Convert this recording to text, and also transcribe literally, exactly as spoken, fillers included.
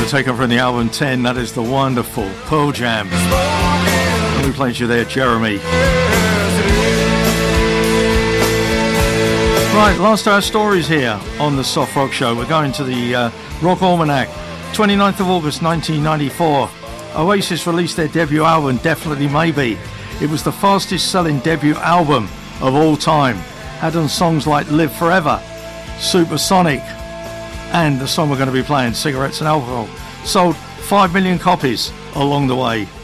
Taken from the album ten, that is the wonderful Pearl Jam. And we played you there, Jeremy. Right, last of our stories here on the Soft Rock Show. We're going to the uh, Rock Almanac. twenty-ninth of August nineteen ninety-four. Oasis released their debut album, Definitely Maybe. It was the fastest selling debut album of all time. Had on songs like Live Forever, Supersonic, and the song we're going to be playing, Cigarettes and Alcohol. Sold five million copies along the way.